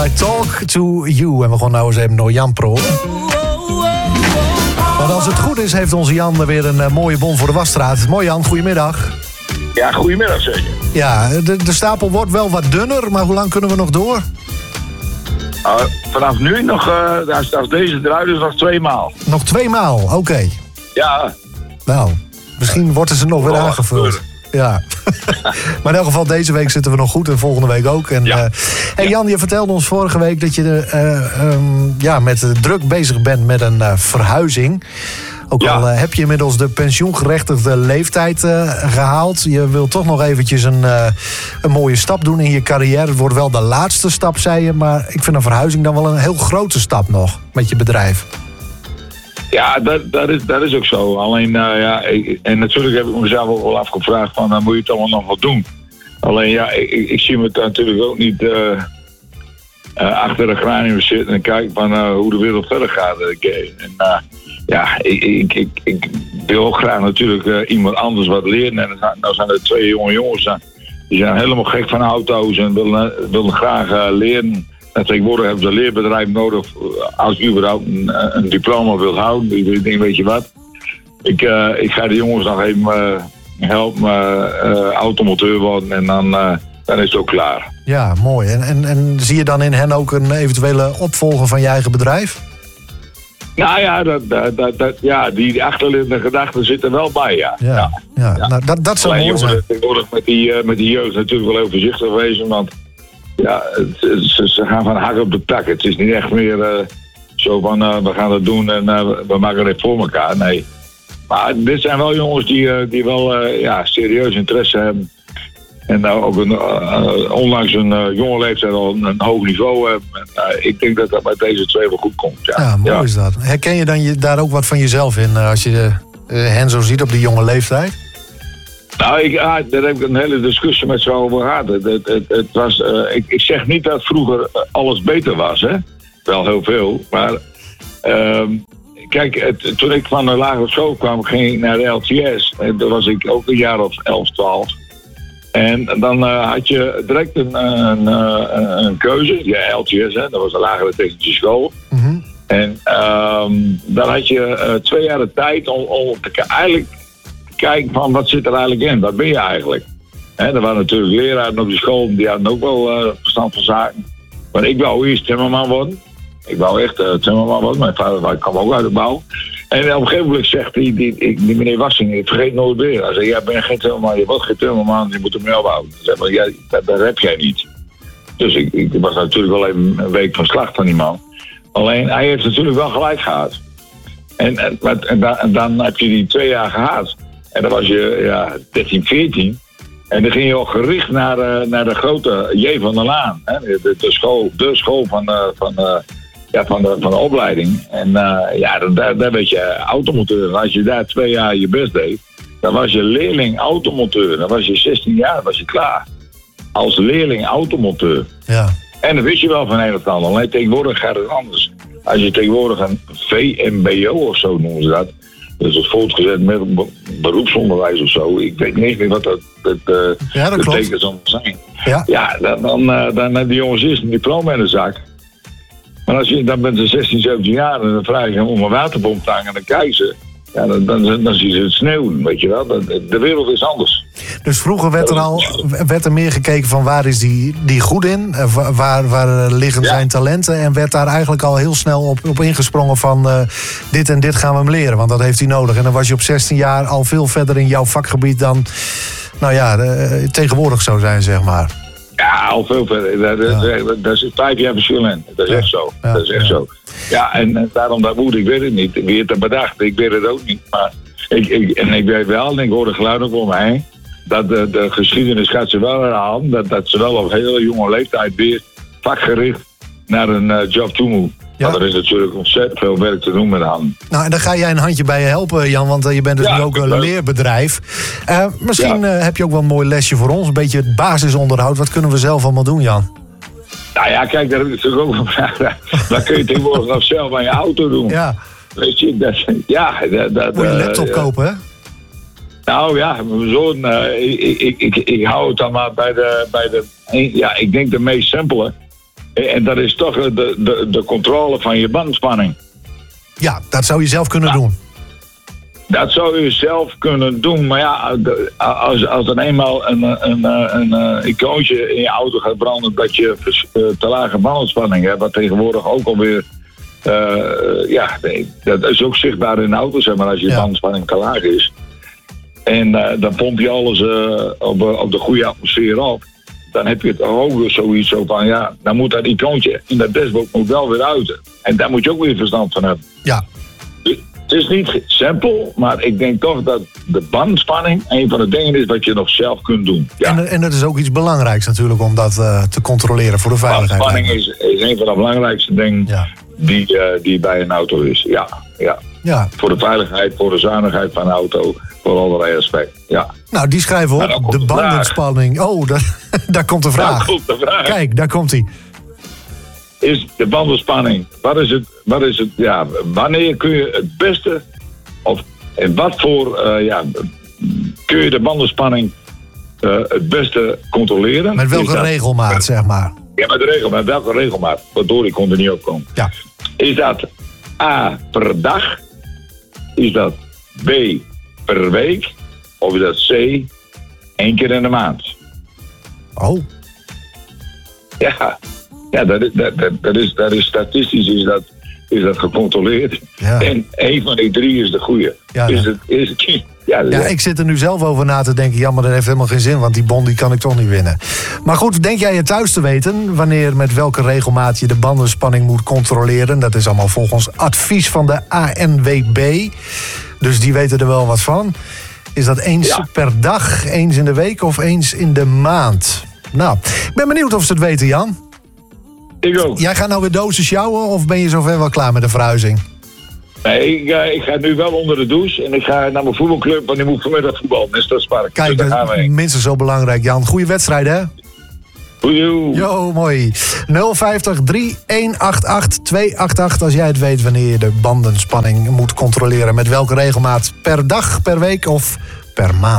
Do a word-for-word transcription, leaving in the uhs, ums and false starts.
I talk to you. En we gaan nou eens even naar Jan Pro. Want als het goed is, heeft onze Jan weer een uh, mooie bon voor de wasstraat. Mooi Jan, goedemiddag. Ja, goedemiddag zeker. Ja, de, de stapel wordt wel wat dunner, maar hoe lang kunnen we nog door? Uh, vanaf nu nog, uh, als, als deze eruit is, nog twee maal. Nog twee maal, oké. Okay. Ja. Nou, misschien worden ze nog weer oh, aangevuld. Ja. Maar in elk geval, deze week zitten we nog goed en volgende week ook. En, ja. uh, hey Jan, je vertelde ons vorige week dat je uh, um, ja, met uh, druk bezig bent met een uh, verhuizing. Ook ja. al uh, heb je inmiddels de pensioengerechtigde leeftijd uh, gehaald. Je wilt toch nog eventjes een, uh, een mooie stap doen in je carrière. Het wordt wel de laatste stap, zei je. Maar ik vind een verhuizing dan wel een heel grote stap nog met je bedrijf. Ja, dat, dat, is, dat is ook zo. Alleen, uh, ja, ik, en natuurlijk heb ik mezelf ook wel afgevraagd van, uh, moet je het allemaal nog wat doen? Alleen, ja, ik, ik zie me natuurlijk ook niet uh, uh, achter de granium zitten en kijken van uh, hoe de wereld verder gaat. En, uh, ja, ik, ik, ik, ik wil ook graag natuurlijk uh, iemand anders wat leren. En nou zijn er twee jonge jongens, uh, die zijn helemaal gek van auto's en willen, willen graag uh, leren. En tegenwoordig hebben ze een leerbedrijf nodig als je überhaupt een, een diploma wilt houden. Ik denk, weet je wat, ik, uh, ik ga de jongens nog even uh, helpen uh, uh, automonteur worden en dan, uh, dan is het ook klaar. Ja, mooi. En, en, en zie je dan in hen ook een eventuele opvolger van je eigen bedrijf? Nou ja, dat, dat, dat, dat, ja die achterliggende gedachten zitten wel bij, ja. Ja, ja. ja. ja. Nou, dat, dat zou mooi zijn. Tegenwoordig met die, uh, met die jeugd natuurlijk wel heel voorzichtig wezen, want ja, het, ze, ze gaan van hak op de tak. Het is niet echt meer uh, zo van uh, we gaan het doen en uh, we maken het voor elkaar. Nee. Maar dit zijn wel jongens die, uh, die wel uh, ja, serieus interesse hebben. En nou ook een, uh, ondanks een uh, jonge leeftijd al een, een hoog niveau hebben. En, uh, ik denk dat dat bij deze twee wel goed komt. Ja, ja mooi ja. is dat. Herken je dan je, daar ook wat van jezelf in uh, als je uh, hen zo ziet op die jonge leeftijd? Nou, ik, ah, daar heb ik een hele discussie met ze over gehad. Het, het, het, het was, uh, ik, ik zeg niet dat vroeger alles beter was, hè. Wel heel veel, maar uh, kijk, het, toen ik van de lagere school kwam, ging ik naar de L T S. En toen was ik ook een jaar of elf, twaalf. En dan uh, had je direct een, een, een, een keuze, ja, L T S, hè, dat was de lagere technische school. Mm-hmm. En um, dan had je uh, twee jaar de tijd om, om te, eigenlijk kijken van wat zit er eigenlijk in, wat ben je eigenlijk? He, er waren natuurlijk leraren op de school, die hadden ook wel uh, verstand van zaken. Maar ik wou eerst timmerman worden. Ik wou echt uh, timmerman worden, mijn vader kwam ook uit de bouw. En op een gegeven moment zegt die, die, die, die meneer Wassing, ik vergeet nooit weer. Hij zei, ja, ben je geen timmerman, je wordt geen timmerman, je moet hem wel houden. Hij zei, maar ja, dat, dat heb jij niet. Dus ik, ik was natuurlijk wel even een week van slag van die man. Alleen, hij heeft natuurlijk wel gelijk gehad. En, en, en, dan, en dan heb je die twee jaar gehad. En dan was je ja, dertien, veertien. En dan ging je ook gericht naar, uh, naar de grote J van der Laan. Hè? De, de school, de school van, uh, van, uh, ja, van, de, van de opleiding. En uh, ja, daar, daar werd je automonteur. En als je daar twee jaar je best deed, dan was je leerling automonteur. Dan was je zestien jaar, dan was je klaar. Als leerling automonteur. Ja. En dat wist je wel van een of ander. Alleen tegenwoordig gaat het anders. Als je tegenwoordig een V M B O of zo noemen ze dat. Dus het voortgezet met beroepsonderwijs of zo. Ik weet niet meer wat dat, dat, uh, ja, dat betekent zal zijn. Ja, ja dan, dan, uh, dan hebben die jongens eerst een diploma in de zak. Maar als je, dan bent ze zestien, zeventien jaar en dan vraag je hem om een waterbom te hangen en dan kijken ze. Ja, dan, dan, dan zien ze het sneeuwen, weet je wel. De wereld is anders. Dus vroeger werd er al werd er meer gekeken van waar is die, die goed in? Waar, waar liggen ja. zijn talenten? En werd daar eigenlijk al heel snel op, op ingesprongen van uh, dit en dit gaan we hem leren. Want dat heeft hij nodig. En dan was je op zestien jaar al veel verder in jouw vakgebied dan nou ja, de, tegenwoordig zou zijn, zeg maar. Ja, al veel verder. Daar zit vijf jaar verschil in. Dat is ja. echt zo. Ja, dat is echt ja. zo. Ja, en, en daarom dat moet, ik weet het niet. Wie het er bedacht, ik weet het ook niet. Maar ik, ik, en ik weet wel, en ik hoor de geluiden ook om mij heen, dat de, de geschiedenis gaat ze wel herhalen. Dat, dat ze wel op hele jonge leeftijd weer vakgericht naar een uh, job toe moet. Ja. Maar er is natuurlijk ontzettend veel werk te doen met de handen. Nou, en daar ga jij een handje bij je helpen, Jan, want uh, je bent dus ja, nu ook een leuk. leerbedrijf. Uh, misschien ja. uh, heb je ook wel een mooi lesje voor ons, een beetje het basisonderhoud. Wat kunnen we zelf allemaal doen, Jan? Nou ja, kijk, daar heb ik natuurlijk ook van gevraagd. Dat kun je tegenwoordig nog zelf aan je auto doen. Ja. Weet je, dat, ja, dat, dat, moet je een laptop uh, kopen, hè? Nou ja, mijn zoon, uh, ik, ik, ik, ik hou het dan maar bij de, bij de, ja, ik denk de meest simpele. En dat is toch de, de, de controle van je bandspanning. Ja, dat zou je zelf kunnen ja. doen. Dat zou je zelf kunnen doen. Maar ja, als, als er eenmaal een, een, een, een icoontje in je auto gaat branden dat je te lage bandenspanning hebt, wat tegenwoordig ook alweer. Uh, ja, dat is ook zichtbaar in de auto, zeg maar, als je ja. bandenspanning te laag is. En uh, dan pomp je alles uh, op, op de goede atmosfeer op. Dan heb je het ook zoiets zo van, ja, dan moet dat icoontje in dat dashboard moet wel weer uiten. En daar moet je ook weer verstand van hebben. Ja. Het is niet simpel, maar ik denk toch dat de bandspanning een van de dingen is wat je nog zelf kunt doen. Ja. En, en dat is ook iets belangrijks natuurlijk om dat uh, te controleren voor de veiligheid. Bandspanning is, is een van de belangrijkste dingen ja. die, uh, die bij een auto is. Ja, ja. ja. Voor de veiligheid, voor de zuinigheid van een auto, voor allerlei aspecten. Ja. Nou, die schrijven we op. De bandenspanning. De oh, dat, daar komt de vraag. Daar komt de vraag. Kijk, daar komt hij. Is de bandenspanning. Wat is het? Wat is het? Ja, wanneer kun je het beste of in wat voor uh, ja, kun je de bandenspanning uh, het beste controleren? Met welke dat, regelmaat, met, zeg maar? Ja, met de regelmaat. Welke regelmaat? Waardoor ik kon er niet op komen. Ja. Is dat A per dag? Is dat B per week? Of is dat C één keer in de maand? Oh. Ja. Ja, dat is, dat, dat, is, dat is statistisch is dat, is dat gecontroleerd. Ja. En één van die drie is de goede. Ja, is het, is het, ja, ja, ik zit er nu zelf over na te denken. Ja, maar dat heeft helemaal geen zin, want die bon die kan ik toch niet winnen. Maar goed, denk jij je thuis te weten wanneer met welke regelmaat je de bandenspanning moet controleren? Dat is allemaal volgens advies van de A N W B. Dus die weten er wel wat van. Is dat eens ja. per dag, eens in de week of eens in de maand? Nou, ik ben benieuwd of ze het weten, Jan. Ik ook. Jij gaat nou weer dozen sjouwen of ben je zover wel klaar met de verhuizing? Nee, ik, uh, ik ga nu wel onder de douche en ik ga naar mijn voetbalclub, want ik moet vanmiddag voetballen. Dus dat is Spark. Kijk, dus dat is minstens zo belangrijk, Jan. Goeie wedstrijd, hè? Goeie. Jo, mooi. nul vijftig drie een acht acht twee acht acht als jij het weet wanneer je de bandenspanning moet controleren. Met welke regelmaat? Per dag, per week of per maand?